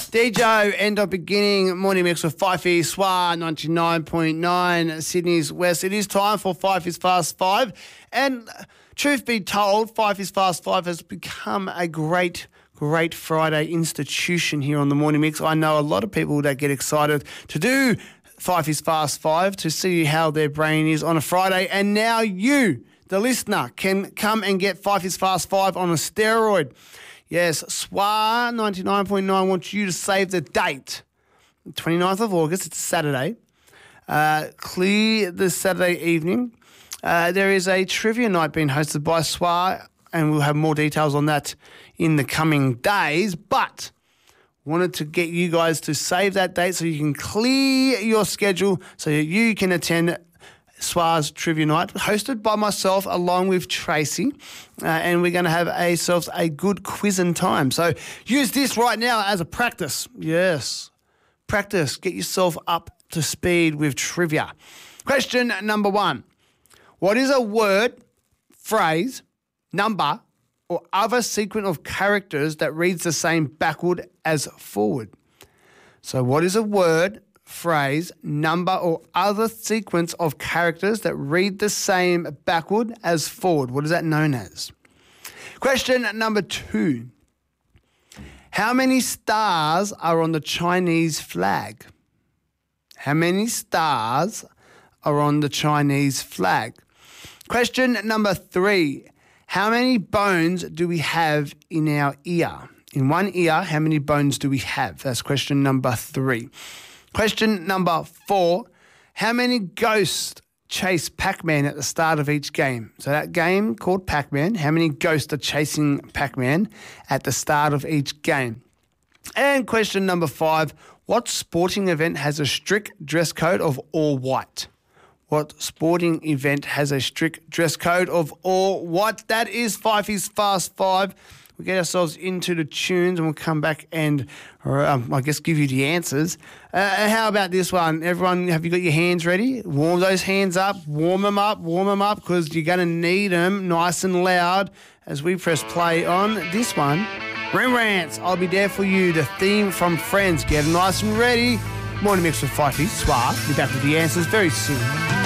DJ, end of beginning, morning mix with Fifey, SWA 99.9, Sydney's West. It is time for Fifey's Fast Five. And truth be told, Fifey's Fast Five has become a great Friday institution here on the morning mix. I know a lot of people that get excited to do Fifey's Fast Five to see how their brain is on a Friday. And now you, the listener, can come and get Fifey's Fast Five on a steroid. Yes, SWA 99.9 wants you to save the date. 29th of August, it's a Saturday. Clear this Saturday evening. There is a trivia night being hosted by SWA, and we'll have more details on that in the coming days. But wanted to get you guys to save that date so you can clear your schedule so that you can attend SWA's Trivia Night, hosted by myself along with Tracy, and we're going to have ourselves a good quizzing time. So use this right now as a practice. Yes, practice. Get yourself up to speed with trivia. Question number 1. What is a word, phrase, number, or other sequence of characters that reads the same backward as forward? So what is a word, phrase, number, or other sequence of characters that read the same backward as forward? What is that known as? Question number 2. How many stars are on the Chinese flag? How many stars are on the Chinese flag? Question number 3. How many bones do we have in our ear? In one ear, how many bones do we have? That's question number 3. Question number 4, how many ghosts chase Pac-Man at the start of each game? So that game called Pac-Man, how many ghosts are chasing Pac-Man at the start of each game? And question number 5, what sporting event has a strict dress code of all white? What sporting event has a strict dress code of all white? That is Fifey's Fast Five. We'll get ourselves into the tunes and we'll come back and, I guess, give you the answers. How about this one? Everyone, have you got your hands ready? Warm those hands up, warm them up, because you're going to need them nice and loud as we press play on this one. Rembrandts, I'll Be There For You, the theme from Friends. Get nice and ready. Morning mix with Fifey, SWA. Be back with the answers very soon.